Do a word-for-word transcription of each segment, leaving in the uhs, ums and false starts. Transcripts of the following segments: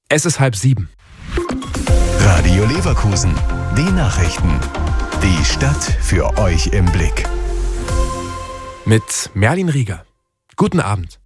Es ist halb sieben. Radio Leverkusen, die Nachrichten. Die Stadt für euch im Blick. Mit Merlin Rieger. Guten Abend.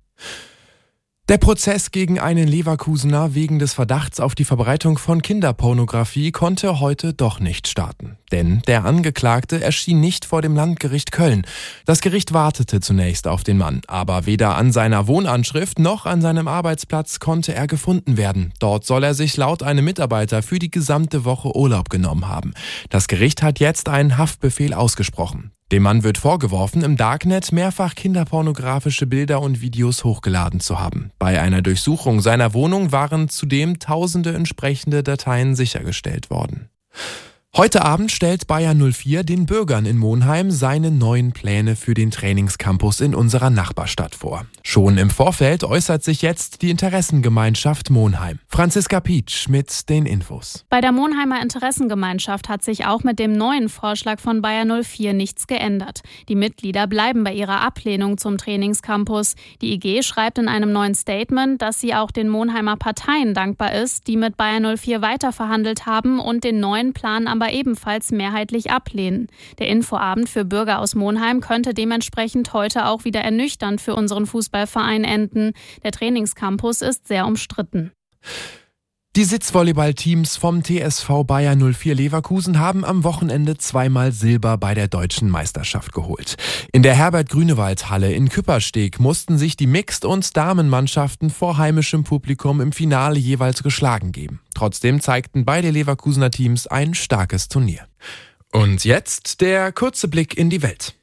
Der Prozess gegen einen Leverkusener wegen des Verdachts auf die Verbreitung von Kinderpornografie konnte heute doch nicht starten. Denn der Angeklagte erschien nicht vor dem Landgericht Köln. Das Gericht wartete zunächst auf den Mann, aber weder an seiner Wohnanschrift noch an seinem Arbeitsplatz konnte er gefunden werden. Dort soll er sich laut einem Mitarbeiter für die gesamte Woche Urlaub genommen haben. Das Gericht hat jetzt einen Haftbefehl ausgesprochen. Dem Mann wird vorgeworfen, im Darknet mehrfach kinderpornografische Bilder und Videos hochgeladen zu haben. Bei einer Durchsuchung seiner Wohnung waren zudem tausende entsprechende Dateien sichergestellt worden. Heute Abend stellt Bayer null vier den Bürgern in Monheim seine neuen Pläne für den Trainingscampus in unserer Nachbarstadt vor. Schon im Vorfeld äußert sich jetzt die Interessengemeinschaft Monheim. Franziska Pietsch mit den Infos. Bei der Monheimer Interessengemeinschaft hat sich auch mit dem neuen Vorschlag von Bayer null vier nichts geändert. Die Mitglieder bleiben bei ihrer Ablehnung zum Trainingscampus. Die I G schreibt in einem neuen Statement, dass sie auch den Monheimer Parteien dankbar ist, die mit Bayer null vier weiterverhandelt haben und den neuen Plan am aber ebenfalls mehrheitlich ablehnen. Der Infoabend für Bürger aus Monheim könnte dementsprechend heute auch wieder ernüchternd für unseren Fußballverein enden. Der Trainingscampus ist sehr umstritten. Die Sitzvolleyballteams vom T S V Bayer null vier Leverkusen haben am Wochenende zweimal Silber bei der deutschen Meisterschaft geholt. In der Herbert-Grünewald-Halle in Küppersteg mussten sich die Mixed- und Damenmannschaften vor heimischem Publikum im Finale jeweils geschlagen geben. Trotzdem zeigten beide Leverkusener Teams ein starkes Turnier. Und jetzt der kurze Blick in die Welt.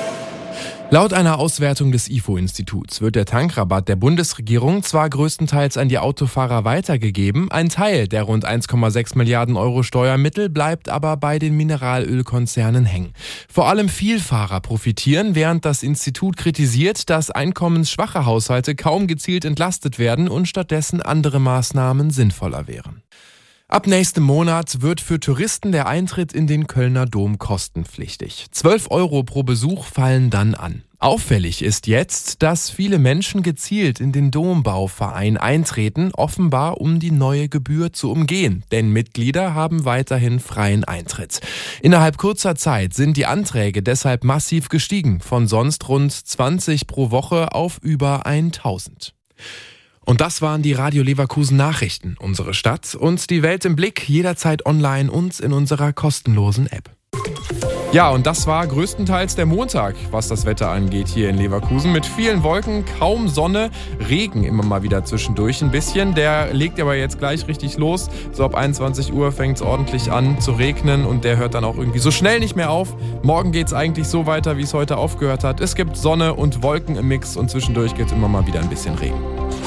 Laut einer Auswertung des I F O-Instituts wird der Tankrabatt der Bundesregierung zwar größtenteils an die Autofahrer weitergegeben, ein Teil der rund eins Komma sechs Milliarden Euro Steuermittel bleibt aber bei den Mineralölkonzernen hängen. Vor allem Vielfahrer profitieren, während das Institut kritisiert, dass einkommensschwache Haushalte kaum gezielt entlastet werden und stattdessen andere Maßnahmen sinnvoller wären. Ab nächstem Monat wird für Touristen der Eintritt in den Kölner Dom kostenpflichtig. zwölf Euro pro Besuch fallen dann an. Auffällig ist jetzt, dass viele Menschen gezielt in den Dombauverein eintreten, offenbar um die neue Gebühr zu umgehen, denn Mitglieder haben weiterhin freien Eintritt. Innerhalb kurzer Zeit sind die Anträge deshalb massiv gestiegen, von sonst rund zwanzig pro Woche auf über tausend. Und das waren die Radio Leverkusen Nachrichten. Unsere Stadt und die Welt im Blick, jederzeit online und in unserer kostenlosen App. Ja, und das war größtenteils der Montag, was das Wetter angeht hier in Leverkusen. Mit vielen Wolken, kaum Sonne, Regen immer mal wieder zwischendurch ein bisschen. Der legt aber jetzt gleich richtig los. So ab einundzwanzig Uhr fängt es ordentlich an zu regnen und der hört dann auch irgendwie so schnell nicht mehr auf. Morgen geht es eigentlich so weiter, wie es heute aufgehört hat. Es gibt Sonne und Wolken im Mix und zwischendurch geht es immer mal wieder ein bisschen Regen.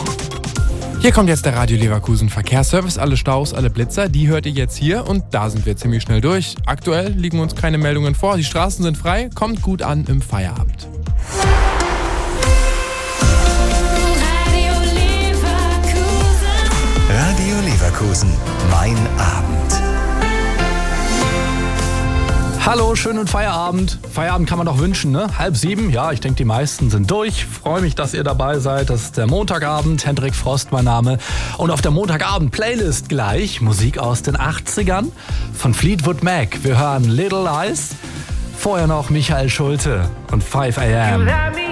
Hier kommt jetzt der Radio Leverkusen Verkehrsservice. Alle Staus, alle Blitzer, die hört ihr jetzt hier und da sind wir ziemlich schnell durch. Aktuell liegen uns keine Meldungen vor. Die Straßen sind frei, kommt gut an im Feierabend. Radio Leverkusen. Radio Leverkusen, mein Abend. Hallo, schönen Feierabend. Feierabend kann man doch wünschen, ne? Halb sieben, ja, ich denke, die meisten sind durch. Freue mich, dass ihr dabei seid. Das ist der Montagabend. Hendrik Frost, mein Name. Und auf der Montagabend-Playlist gleich Musik aus den achtzigern von Fleetwood Mac. Wir hören Little Eyes. Vorher noch Michael Schulte und five a m